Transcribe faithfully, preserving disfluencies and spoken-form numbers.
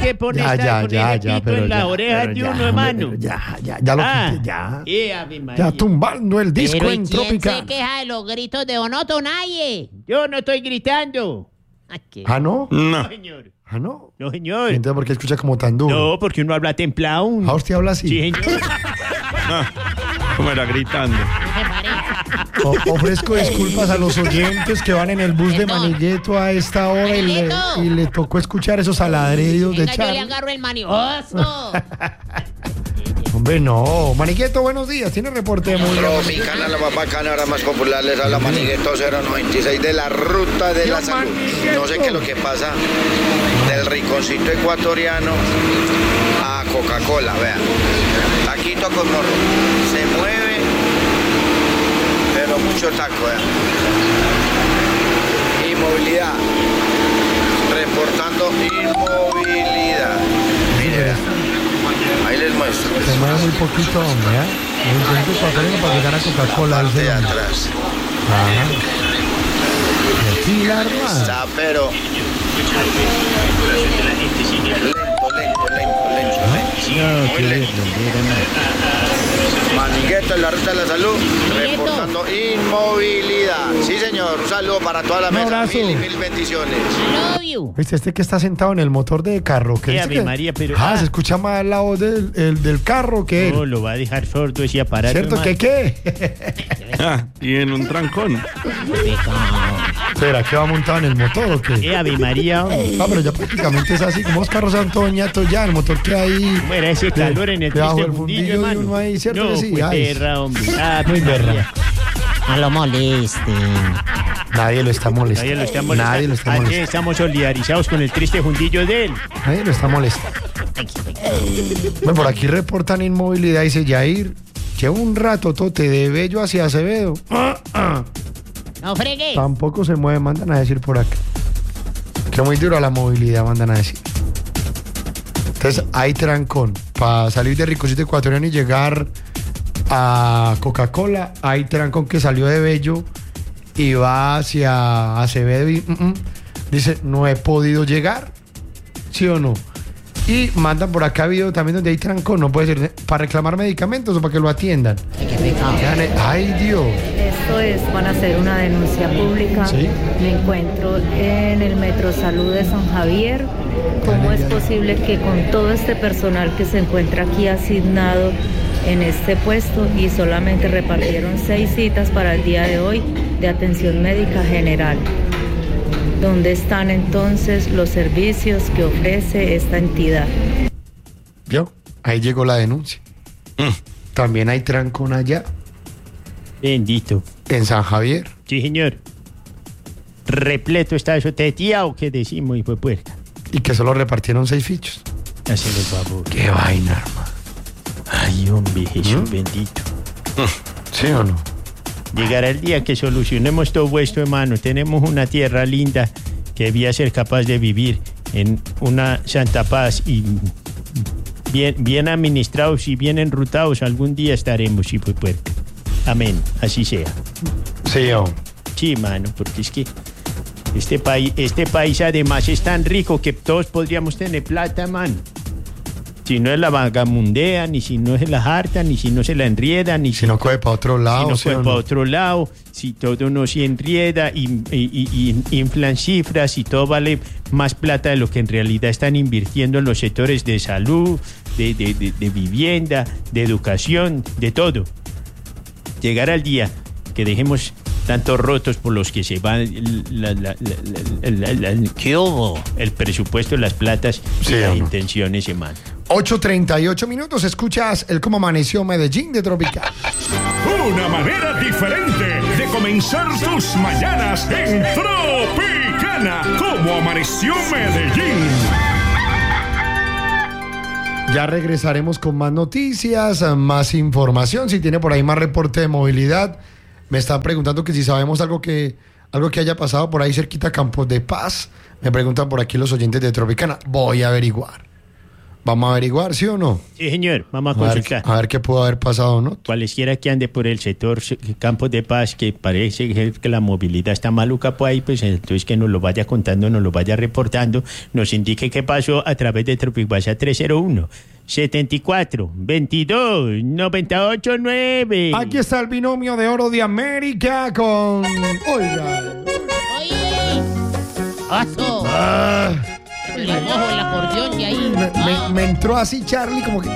que pone Ya, esta ya, con ya, el ya, pito pero en ya, las orejas pero de ya, uno, hermano. pero Ya, ya, ya lo Ah, quité, ya. eh, Ave María. Ya tumbando el disco Pero ¿y en quién Tropical. se queja de los gritos de Onoto? Nadie. Yo no estoy gritando. ¿A qué? ¿Ah, no? No, señor. ¿Ah, no? No, señor. Entonces, ¿por qué escucha como tan duro? No, porque uno habla templado. ¿Ah, usted habla así? Sí, señor. ¿Cómo era gritando? O- ofrezco disculpas a los oyentes que van en el bus de Perdón. Manigueto a esta hora y le, Manigueto. y le tocó escuchar esos aladridos de Venga, yo le Charlie. agarro el manioso. Hombre, no. Manigueto, buenos días. Tiene reporte de muy Tropicana, la más bacana, ahora más popular, les habla Manigueto cero noventa y seis de la Ruta de la Salud. No sé qué es lo que pasa del rinconcito ecuatoriano a Coca-Cola, vean. Taquito con morro. Se mueve, pero mucho taco, vean. Inmovilidad. Reportando inmovilidad. Mire, vean. Ahí les muestro. Se mueve muy poquito, hombre, ¿eh? Muy poquito ecuatoriano para llegar a Coca-Cola. Parte dice de el hombre. atrás. Ajá. Y aquí la arma. Está, pero lento, lento, lento, lento. No, qué lento. Manigueto en la Ruta de la Salud, reportando inmovilidad. Sí, señor. Un saludo para toda la Un mesa. abrazo. Mil y mil bendiciones. I love you. ¿Viste? Este que está sentado en el motor de carro. Que Sí, dice Ave que- María, pero- Ah, ah. se escucha más la voz del, el- del carro que él. No, lo va a dejar sordo ese aparato. ¿Cierto? hermano. ¿Que qué? Ah, y en un trancón. ¿Será que va montado en el motor o qué? Eh, Ave María, hombre. Ah, pero ya prácticamente es así, como los carros antoñatos ya, el motor que hay. ¿Cómo era ese calor en el debajo triste del fundillo, fundillo y hermano? uno ahí, ¿cierto No, que sí? pues, Ay, perra, hombre. Ah, muy María. berra. No lo molesten. Nadie lo está molestando. Nadie lo está molestando. Nadie lo está Aquí molestando. estamos solidarizados con el triste fundillo de él. Nadie lo está molestando. Bueno, por aquí reportan inmovilidad, dice Yair. Lleva un rato, tote, de Bello hacia Acevedo. Ah, ah. No fregué. Tampoco se mueve, mandan a decir por acá. Que muy duro la movilidad, mandan a decir. Entonces hay trancón. Para salir de Ricocito Ecuatoriano y llegar a Coca-Cola, hay trancón que salió de Bello y va hacia Acevedo y mm, mm, dice, no he podido llegar. ¿Sí o no? Y mandan por acá video también donde hay trancón, no puede ser para reclamar medicamentos o para que lo atiendan. Ay, Dios. Esto es, van a hacer una denuncia pública. Sí. Me encuentro en el Metro Salud de San Javier. ¿Cómo es posible que con todo este personal que se encuentra aquí asignado en este puesto y solamente repartieron seis citas para el día de hoy de atención médica general? ¿Dónde están entonces los servicios que ofrece esta entidad? ¿Vio? Ahí llegó la denuncia. También hay trancón allá, Bendito. en San Javier. Sí, señor. Repleto está eso. ¿Teteado qué decimos, hijo de puerca? Y que solo repartieron seis fichos. Hacelo el favor. Qué vaina, hermano. Ay, hombre, Jesús ¿Mm? bendito. ¿Sí o no? Llegará el día que solucionemos todo esto, hermano. Tenemos una tierra linda que debía ser capaz de vivir en una santa paz y bien, bien administrados y bien enrutados. Algún día estaremos, hijo de puerca. Amén. Así sea. Sí, o. Sí, mano, porque es que este país, este país además es tan rico que todos podríamos tener plata, mano. Si no es la vagamundea, ni si no se la harta, ni si no se la enrieda, ni Si no coge para otro si lado. no ¿sí fue o para no? otro lado, si todo no se enrieda y, y, y- y inflan cifras y todo vale más plata de lo que en realidad están invirtiendo en los sectores de salud, de, de- de- de vivienda, de educación, de todo. Llegará el día que dejemos tantos rotos por los que se va el, la- la- la- la- la- la- ¿qué hubo? El presupuesto, las platas Sí, y las ¿o no? intenciones, hermano. ocho treinta y ocho minutos. Escuchas el Cómo Amaneció Medellín de Tropical. Una manera diferente de comenzar tus mañanas en Tropicana. Como amaneció Medellín. Ya regresaremos con más noticias, más información. Si tiene por ahí más reporte de movilidad. Me están preguntando que si sabemos algo que, algo que haya pasado por ahí cerquita a Campos de Paz. Me preguntan por aquí los oyentes de Tropicana. Voy a averiguar. Vamos a averiguar, ¿sí o no? Sí, señor, vamos a A ver, consultar. a ver qué pudo haber pasado, ¿no? Cualesquiera que ande por el sector se- Campos de Paz, que parece que que la movilidad está maluca por ahí, pues entonces que nos lo vaya contando, nos lo vaya reportando, nos indique qué pasó a través de Tropic WhatsApp tres cero uno, setenta y cuatro, veintidós, noventa y ocho, nueve. Aquí está el binomio de oro de América con... Oiga. Oye. Oso. Ah, Le mojo el acordeón de ahí. me, me- me entró así Charlie como que...